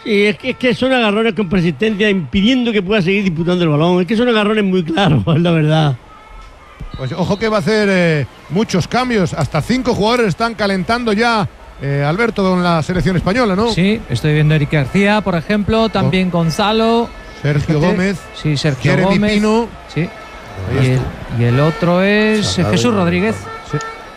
Sí, es que son agarrones con persistencia impidiendo que pueda seguir disputando el balón. Es que son agarrones muy claros, la verdad. Pues ojo que va a hacer muchos cambios. Hasta 5 jugadores están calentando ya, Alberto, con la selección española, ¿no? Sí, estoy viendo a Eric García, por ejemplo, también Gonzalo. Sergio Gómez. Sí, Sergio Jeremy Gómez. Pino. Sí. Y el otro es Jesús Rodríguez. Sí.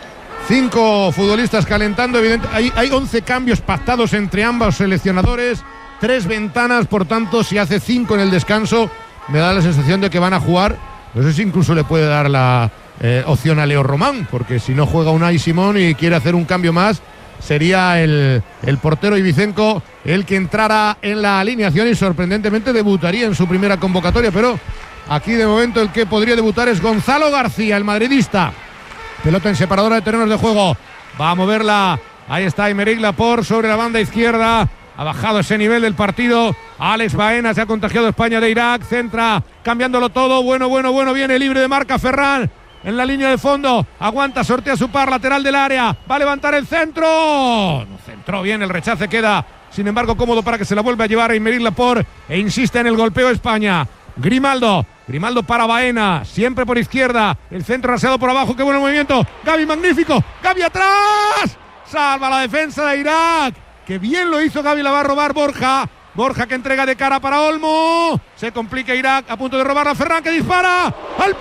5 futbolistas calentando, evidente. Hay 11 cambios pactados entre ambos seleccionadores. 3 ventanas, por tanto, si hace 5 en el descanso, me da la sensación de que van a jugar. No sé si incluso le puede dar la opción a Leo Román, porque si no juega Unai Simón y quiere hacer un cambio más, sería el portero Ibicenco el que entrara en la alineación y sorprendentemente debutaría en su primera convocatoria. Pero aquí de momento el que podría debutar es Gonzalo García, el madridista. Pelota en separadora de terrenos de juego. Va a moverla. Ahí está Aymeric Laporte sobre la banda izquierda. Ha bajado ese nivel del partido. Alex Baena, se ha contagiado España de Irak. Centra, cambiándolo todo. Bueno. Viene libre de marca Ferran. En la línea de fondo. Aguanta, sortea su par, lateral del área. Va a levantar el centro. No centró bien, el rechace queda, sin embargo, cómodo para que se la vuelva a llevar Aymeric Laporte. E insiste en el golpeo España. Grimaldo para Baena. Siempre por izquierda. El centro raseado por abajo. Qué buen movimiento. Gavi, magnífico. Gavi atrás. Salva la defensa de Irak. ¡Qué bien lo hizo Gavi! La va a robar Borja. Borja que entrega de cara para Olmo. Se complica Irak, a punto de robar a Ferran, que dispara. ¡Al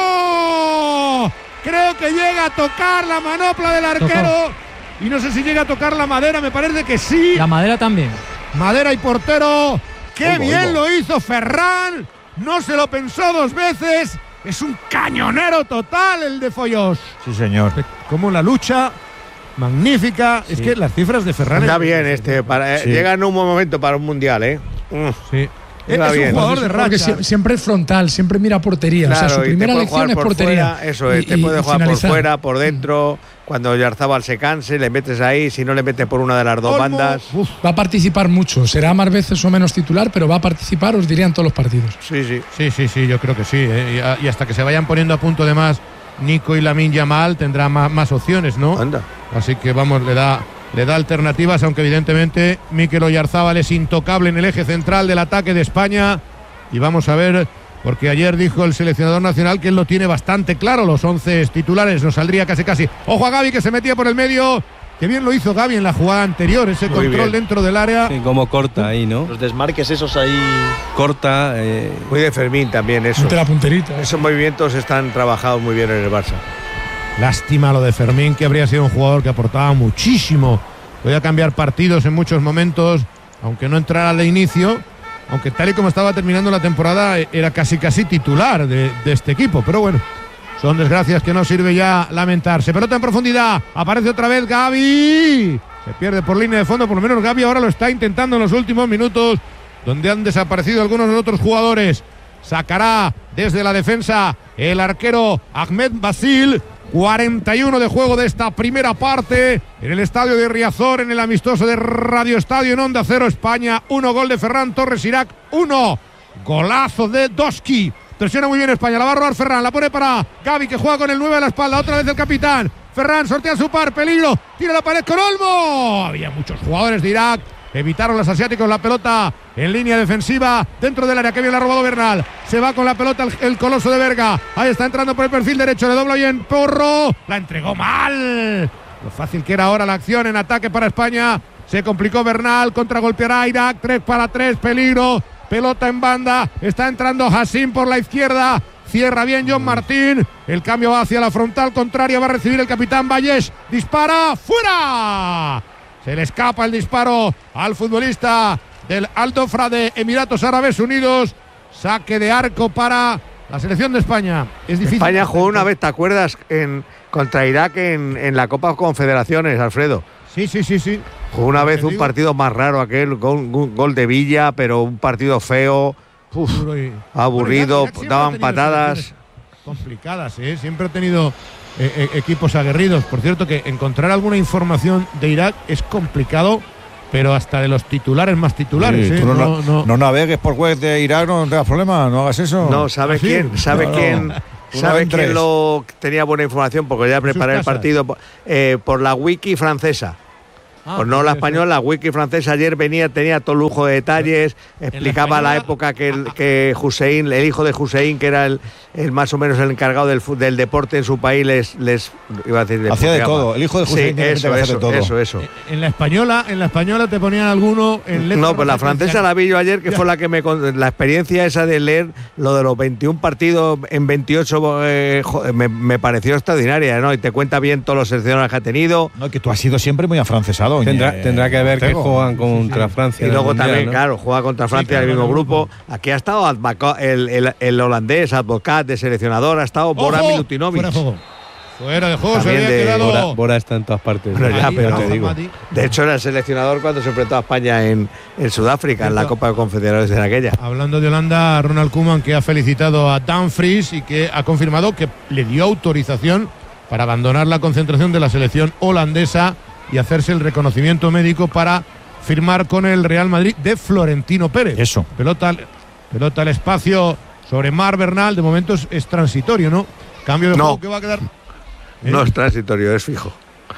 palo! Creo que llega a tocar la manopla del arquero. Y no sé si llega a tocar la madera, me parece que sí. La madera también. Madera y portero. ¡Qué bien lo hizo Ferran! No se lo pensó 2 veces. Es un cañonero total el de Foyos. Sí, señor. Como la lucha... magnífica, sí. Es que las cifras de Ferran está bien sí. Llega en un buen momento para un mundial, Sí. Es un jugador de racha. Porque siempre es frontal, siempre mira portería. Claro, o sea, su primera lección es portería. Fuera, eso es, te puede jugar por fuera, por dentro. Cuando Oyarzabal se canse, le metes ahí. Si no, le metes por una de las 2 bandas. Va a participar mucho. Será más veces o menos titular, pero va a participar, os diría, en todos los partidos. Sí, yo creo que sí. Y hasta que se vayan poniendo a punto de más Nico y Lamine Yamal, tendrá más opciones, ¿no? Anda. Así que vamos, le da alternativas, aunque evidentemente Mikel Oyarzábal es intocable en el eje central del ataque de España. Y vamos a ver, porque ayer dijo el seleccionador nacional que él lo tiene bastante claro, los 11 titulares, nos saldría casi. Ojo a Gavi, que se metía por el medio. Qué bien lo hizo Gavi en la jugada anterior, ese muy control bien dentro del área. Sí, como corta ahí, ¿no? Los desmarques esos ahí. Corta. Muy de Fermín también eso. La punterita. Esos movimientos están trabajados muy bien en el Barça. Lástima lo de Fermín, que habría sido un jugador que aportaba muchísimo. Podía cambiar partidos en muchos momentos, aunque no entrara de inicio. Aunque tal y como estaba terminando la temporada, era casi titular de este equipo. Pero bueno, son desgracias que no sirve ya lamentarse. Pelota en profundidad, aparece otra vez Gavi. Se pierde por línea de fondo, por lo menos Gavi ahora lo está intentando en los últimos minutos, donde han desaparecido algunos de los otros jugadores. Sacará desde la defensa el arquero Ahmed Basil. 41 de juego de esta primera parte en el estadio de Riazor, en el amistoso de Radio Estadio en Onda Cero. España 1, gol de Ferran Torres, Irak 1, golazo de Doski. Presiona muy bien España, la va a robar Ferran, la pone para Gavi, que juega con el 9 a la espalda, otra vez el capitán. Ferran sortea su par, peligro, tira la pared con Olmo. Había muchos jugadores de Irak. Evitaron los asiáticos la pelota en línea defensiva dentro del área, que bien la ha robado Bernal. Se va con la pelota el coloso de Berga. Ahí está entrando por el perfil derecho, le dobla bien Porro. La entregó mal. Lo fácil que era ahora la acción en ataque para España. Se complicó Bernal, contragolpeará a Irak. 3-3, peligro. Pelota en banda. Está entrando Hassim por la izquierda. Cierra bien John Martín. El cambio va hacia la frontal contraria. Va a recibir el capitán Valles. Dispara. ¡Fuera! Se le escapa el disparo al futbolista del Al Dhofra de Emiratos Árabes Unidos. Saque de arco para la selección de España. Es difícil. España jugó una vez, ¿te acuerdas? Contra Irak en la Copa Confederaciones, Alfredo. Sí. Jugó una vez un partido más raro aquel, gol de Villa, pero un partido feo. Aburrido, Irak daban patadas. Complicadas, siempre ha tenido equipos aguerridos. Por cierto, que encontrar alguna información de Irak es complicado, pero hasta de los titulares más titulares. Sí, no navegues por web de Irak, no tengas problema, no hagas eso. No, ¿sabes quién? ¿Sabes quién? ¿Sabes quién tenía buena información? Porque ya preparé el partido por la wiki francesa. Pues no la española, la wiki francesa ayer tenía todo lujo de detalles, explicaba la época que Hussein, el hijo de Hussein, que era el más o menos el encargado del deporte en su país, les iba a decir, hacía de todo. El hijo de Hussein hacía de todo. Eso. En la española te ponían alguno en letras. No, pues la francesa la vi yo ayer, que fue la que la experiencia esa de leer lo de los 21 partidos en 28 me pareció extraordinaria, ¿no? Y te cuenta bien todos los seleccionados que ha tenido. No, que tú has sido siempre muy afrancesado. Tendrá que ver que juegan contra Francia. Y luego también, ¿no? claro, juega contra Francia en el mismo grupo. Aquí ha estado el holandés, Advocat de seleccionador, ha estado Bora Milutinovic. Fuera de juego, se También había quedado. Bora está en todas partes. Bueno, ya, pero te digo. De hecho, era el seleccionador cuando se enfrentó a España en Sudáfrica, en la Copa de Confederaciones en aquella. Hablando de Holanda, Ronald Koeman, que ha felicitado a Dumfries y que ha confirmado que le dio autorización para abandonar la concentración de la selección holandesa y hacerse el reconocimiento médico para firmar con el Real Madrid de Florentino Pérez. Eso. Pelota al espacio sobre Mar Bernal, de momento es transitorio, ¿no? Cambio de juego que va a quedar. No es transitorio, es fijo.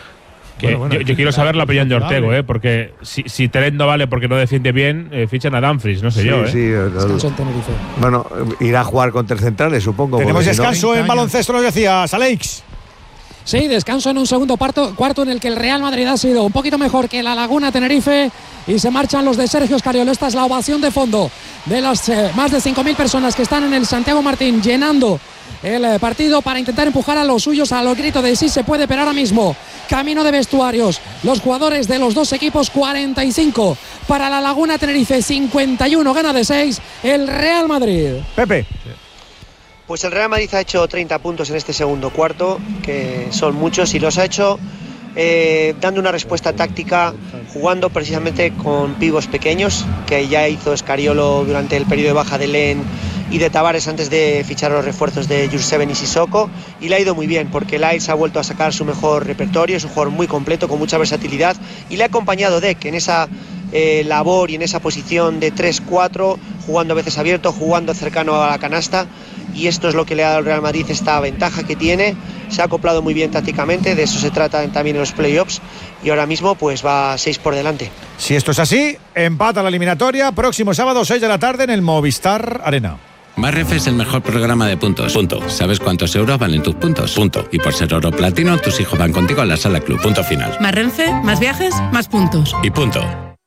Yo quiero saber la opinión de Ortego, porque si Telet no vale porque no defiende bien, fichan a Dumfries, no sé yo. Sí, bueno, irá a jugar contra el centrales, supongo. Tenemos descanso en baloncesto, nos decías, Alex. Sí, descanso en un segundo cuarto en el que el Real Madrid ha sido un poquito mejor que la Laguna Tenerife y se marchan los de Sergio Escariolo. Esta es la ovación de fondo de las más de 5.000 personas que están en el Santiago Martín llenando el partido para intentar empujar a los suyos a los gritos de sí se puede, pero ahora mismo camino de vestuarios los jugadores de los dos equipos. 45 para la Laguna Tenerife, 51 gana de 6 el Real Madrid. Pepe. Pues el Real Madrid ha hecho 30 puntos en este segundo cuarto, que son muchos, y los ha hecho dando una respuesta táctica, jugando precisamente con pivos pequeños, que ya hizo Escariolo durante el periodo de baja de Len y de Tavares antes de fichar los refuerzos de Jurseven y Sissoko, y le ha ido muy bien porque Lyles ha vuelto a sacar su mejor repertorio, es un jugador muy completo con mucha versatilidad, y le ha acompañado Dec en esa labor y en esa posición de 3-4, jugando a veces abierto, jugando cercano a la canasta, y esto es lo que le ha dado al Real Madrid esta ventaja que tiene. Se ha acoplado muy bien tácticamente, de eso se trata también en los playoffs, y ahora mismo pues va 6 por delante. Si esto es así, empata la eliminatoria, próximo sábado 6 de la tarde en el Movistar Arena. Marref es el mejor programa de puntos. Punto. ¿Sabes cuántos euros valen tus puntos? Punto. Y por ser oro platino, tus hijos van contigo a la sala club. Punto final. Más Renfe, más viajes, más puntos. Y punto.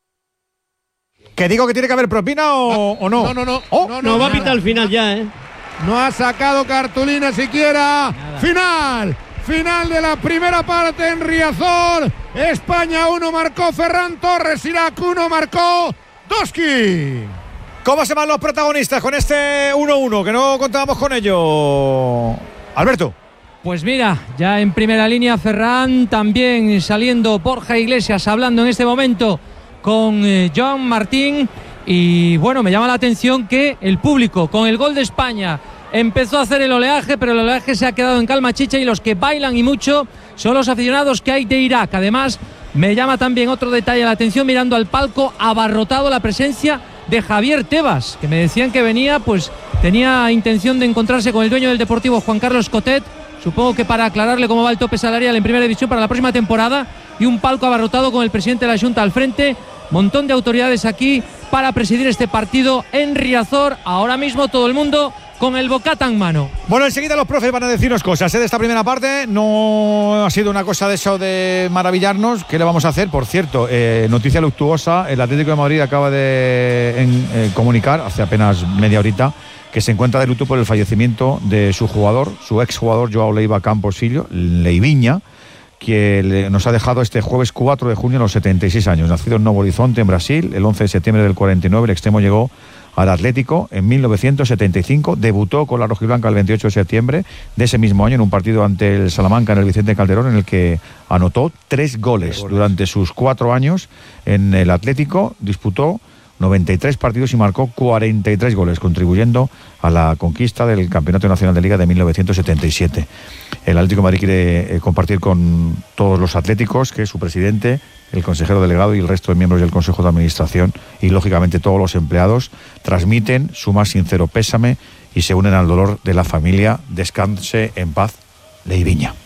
¿Que digo que tiene que haber propina o no? No va a pitar al final ya, No ha sacado cartulina siquiera. Nada. Final de la primera parte en Riazor. España 1 marcó Ferran Torres, Irak 1 marcó Doski. ¿Cómo se van los protagonistas con este 1-1? Que no contábamos con ello. Alberto. Pues mira, ya en primera línea Ferran, también saliendo Borja Iglesias, hablando en este momento con Joan Martín. Y bueno, me llama la atención que el público con el gol de España empezó a hacer el oleaje, pero el oleaje se ha quedado en calma chicha, y los que bailan y mucho son los aficionados que hay de Irak. Además, me llama también otro detalle la atención, mirando al palco abarrotado, la presencia de Javier Tebas, que me decían que venía, pues tenía intención de encontrarse con el dueño del Deportivo, Juan Carlos Cotet, supongo que para aclararle cómo va el tope salarial en primera división para la próxima temporada, y un palco abarrotado con el presidente de la Junta al frente, montón de autoridades aquí para presidir este partido en Riazor. Ahora mismo todo el mundo con el bocata en mano. Bueno, enseguida los profes van a decirnos cosas de esta primera parte. No ha sido una cosa de eso de maravillarnos. ¿Qué le vamos a hacer? Por cierto, noticia luctuosa, el Atlético de Madrid acaba de comunicar hace apenas media horita que se encuentra de luto por el fallecimiento de su jugador, su exjugador Joao Leiva Campos Filho, Leiviña, que nos ha dejado este jueves 4 de junio a los 76 años. Nacido en Novo Horizonte, en Brasil, el 11 de septiembre del 49, el extremo llegó al Atlético en 1975, debutó con la rojiblanca el 28 de septiembre de ese mismo año en un partido ante el Salamanca en el Vicente Calderón, en el que anotó 3 goles. Durante sus 4 años en el Atlético disputó 93 partidos y marcó 43 goles, contribuyendo a la conquista del Campeonato Nacional de Liga de 1977. El Atlético de Madrid quiere compartir con todos los atléticos que su presidente, el consejero delegado y el resto de miembros del Consejo de Administración y, lógicamente, todos los empleados transmiten su más sincero pésame y se unen al dolor de la familia. Descanse en paz, Leiviña.